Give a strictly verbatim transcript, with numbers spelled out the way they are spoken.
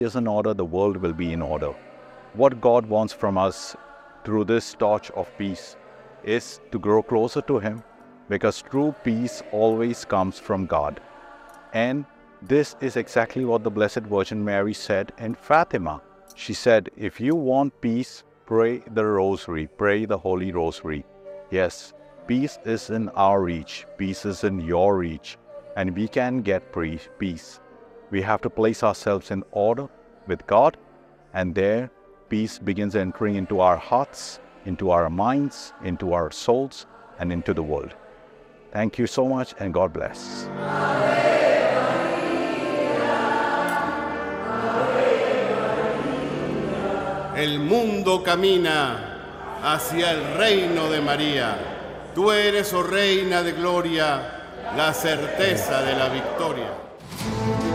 is in order, the world will be in order. What God wants from us through this torch of peace is to grow closer to Him, because true peace always comes from God. And this is exactly what the Blessed Virgin Mary said in Fatima. She said, if you want peace, pray the Rosary, pray the Holy Rosary. Yes, peace is in our reach, peace is in your reach, and we can get peace. We have to place ourselves in order with God, and there peace begins entering into our hearts, into our minds, into our souls, and into the world. Thank you so much, and God bless. El mundo camina hacia el reino de María. Tú eres, oh Reina de Gloria, la certeza de la victoria.